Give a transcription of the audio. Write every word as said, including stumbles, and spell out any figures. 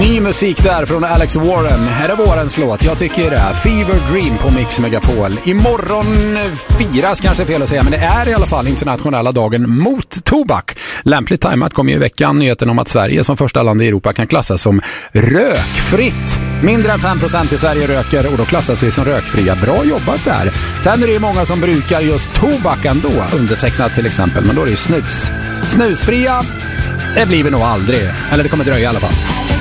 Ny musik där från Alex Warren. Här är vårens låt, jag tycker det är Fever Dream på Mix Megapol. Imorgon firas, kanske fel att säga, men det är i alla fall internationella dagen mot tobak. Lämpligt tajmat kom ju i veckan nyheten om att Sverige som första land i Europa kan klassas som rökfritt. Mindre än fem procent i Sverige röker och då klassas vi som rökfria. Bra jobbat där. Sen är det ju många som brukar just tobak ändå, undertecknat till exempel, men då är det ju snus. Snusfria, det blir vi nog aldrig. Eller det kommer dröja i alla fall.